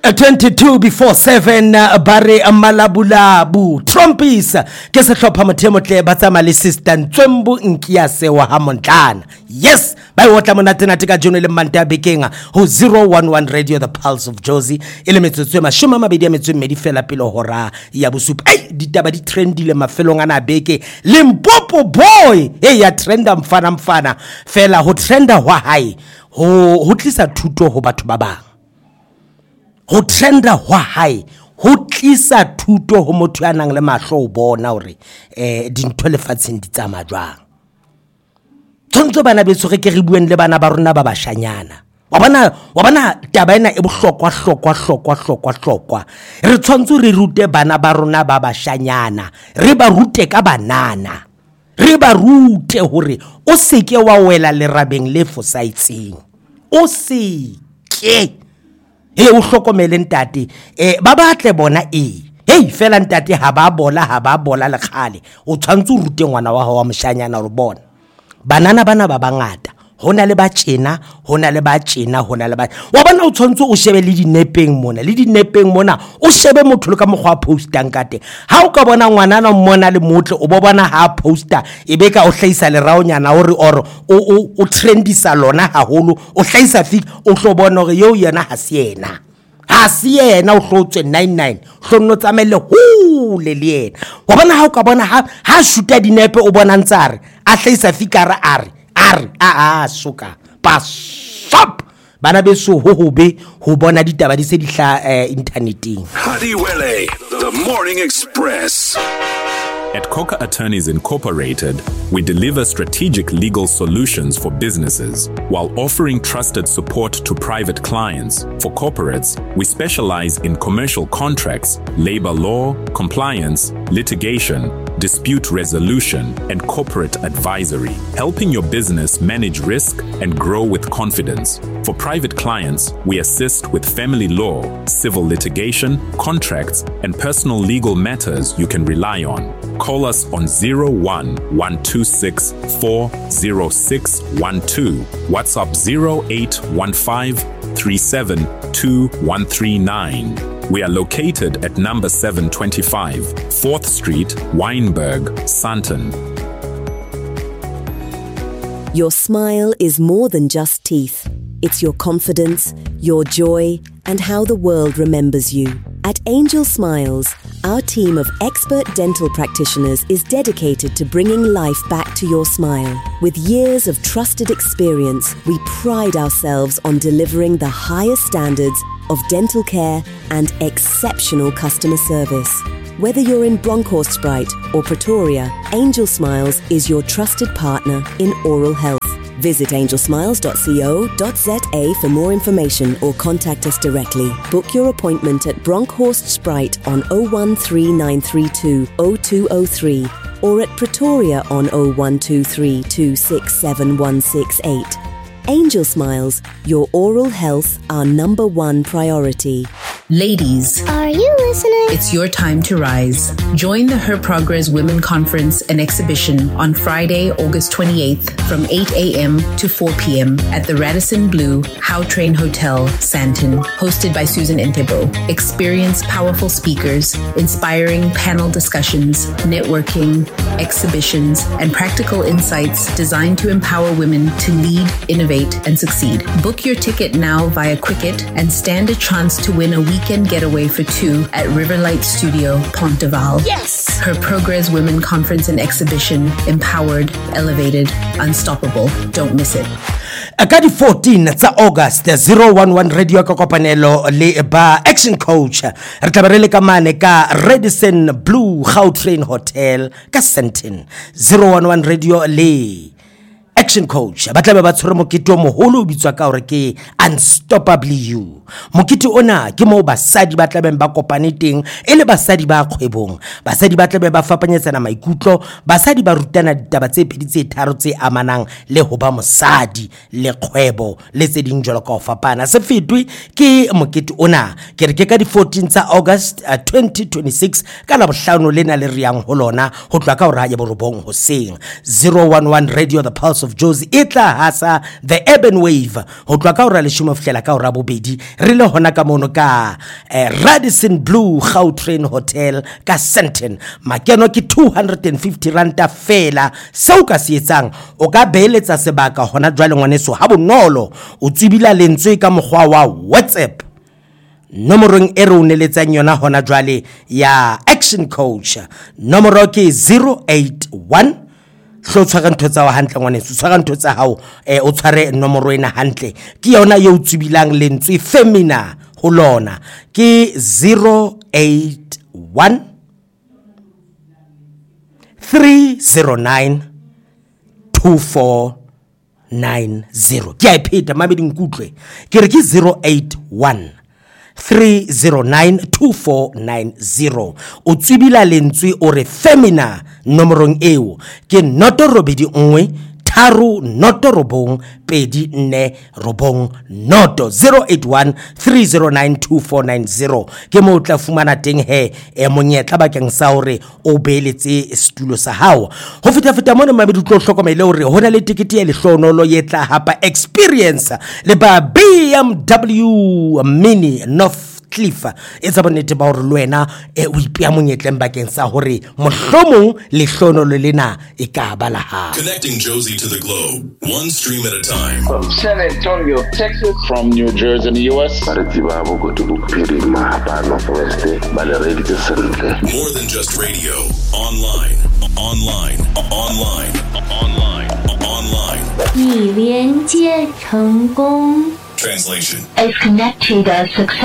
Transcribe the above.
22 before 7 bare malabulabu Trumpis ke sehlopha mothemotle ba tsamaya le sister Ntswembu Nkiase wa Hamontlana. Yes, ba wotla monate ka jono le manta bekenga ho 011 Radio The Pulse of Jozi ile metsotso ma 22 fela pele hora ya bosupa. Ditaba di trendile mafelong ana beke Limpopo boy ya trenda mfana fela ho trenda wa hae ho tlisa thuto ho batho ba bang. Ho trenda hwa hae ho tlisa thuto ho motho ya nang le mahlo o bona hore dintho lefatsheng di tsamaya jwang. Tsontso bana beso re ke re bueng le bana ba rona ba bashanyana. Wa bona taba ena e bohlokwa. Re tshwantse re rute bana ba rona ba bashanyana, re ba rute ka banana. Re ba rute hore o seke wa wela lerabeng le fosaitseng. O seke o hlokomele ntate ba batle bona fela ntate ha ba bola le khale o tshwantse o rute ngwana wa hao wa moshanyana re bona banana bana ba bangata hona le ba tjena wa bona o tshwantse o shebe le dinepeng mona o shebe motho le ka mogwa postang kate ha o ka bona ngwanana mmona le motle o bona ha poster ebe ka o hlaisa le raonyana hore o trendisa lona haholo o hlaisa fik o hlo bona hore yo yena ha se yena o hlotswe 99 hlonno tsamele hu le yena wa bona ha o ka bona ha shoota dinepe o bona ntsare a hlaisa fikara are suka pa stop bana beso ho hobe ho bona ditaba di se di hla interneting. Hadiwele, the Morning Express. At Coca Attorneys Incorporated, we deliver strategic legal solutions for businesses while offering trusted support to private clients. For corporates, we specialize in commercial contracts, labor law, compliance, litigation, dispute resolution, and corporate advisory, helping your business manage risk and grow with confidence. For private clients, we assist with family law, civil litigation, contracts, and personal legal matters you can rely on. Call us on 01-126-40612, WhatsApp 0815-372139. We are located at number 725, 4th Street, Wynberg, Sandton. Your smile is more than just teeth. It's your confidence, your joy, and how the world remembers you. At Angel Smiles, our team of expert dental practitioners is dedicated to bringing life back to your smile. With years of trusted experience, we pride ourselves on delivering the highest standards of dental care and exceptional customer service. Whether you're in Bronkhorstspruit or Pretoria, Angel Smiles is your trusted partner in oral health. Visit angelsmiles.co.za for more information or contact us directly. Book your appointment at Bronkhorstspruit on 013932 0203 or at Pretoria on 0123 267168. Angel Smiles, your oral health, our number one priority. Ladies, are you listening? It's your time to rise. Join the Her Progress Women Conference and Exhibition on Friday, August 28th from 8 a.m. to 4 p.m. at the Radisson Blu Gautrain Hotel, Sandton, hosted by Susan Entebo. Experience powerful speakers, inspiring panel discussions, networking, exhibitions, and practical insights designed to empower women to lead, innovate, and succeed. Book your ticket now via Quicket and stand a chance to win a weekend getaway for two at Riverlight Studio, Ponteval. Yes! Her Progress Women Conference and Exhibition. Empowered, elevated, unstoppable. Don't miss it. Ka di 14 tsa August 011 Radio ka kopanelo le ba Action Coach re tlaberele ka mane ka Radisson Blu Gautrain Hotel ka Sandton. 011 Radio le Action Coach ba tlabe ba tshwere mokete o moholo o bitswa ka hore ke Unstoppably You. Mokete ona ke mo basadi ba tlabe ba kopane teng ele basadi ba kgwebong, basadi ba tlabe ba fapanyetsana maikutlo, basadi ba rutana ditaba tse pedi tse tharo tse amanang le ho ba mosadi le kgwebo le tse ding jolo ka o fapana. Se fetwe ke mokete ona ke re ke ka di 14 tsa August 2026 ka la bohlano lena le riang ho lona ho tloa ka hora ya borobong hoseng. 011 Radio The Pulse of Jozi e tla hasa the urban wave ho tloa ka hora leshome ho fihlela ka hora bobedi re le hona ka mono ka Radisson Blue Gautrain Hotel ka Sandton. Makeno ke 250 ranta fela. Seo ka se etsang o ka beeletsa sebaka hona jwale ngwaneso ha bonolo o tsibila lentswe ka mokgwa wa WhatsApp nomorong e re o neletsang yona hona jwale ya Action Coach. Nomoro ke 081 hlo tshwara ntho tsa hantle ngwaneso, tshwara ntho tsa hao o tshware nomoro ena hantle ke yona yo utsibilang lentswe femina ho lona ke 081 309 2490. Ke a ipheta mabedi nkutlwe ke re ke 081 309 2490. O tsibila lentswe o re femina nomorong eo ke noto robedi nngwe tharo noto robong pedi nne robong noto 081 309 2490. ke mo tla fumana teng he monyetla bakeng sa hore o beeletse setulo sa hao. Ho feta mona mabedi tlo hlokomele hore hona le tikete ya lehlonolo ye tla hapa experience le ba BMW Mini North Cliff. It's about nete ba hore le wena o ipea monyetleng bakeng sa hore mohlomong lehlonolo lena e ka ba la hao. Connecting Josie to the globe, one stream at a time. From San Antonio, Texas. From New Jersey in the U.S. More than just radio. Online. 已连接成功。 Translation. Is connected successfully.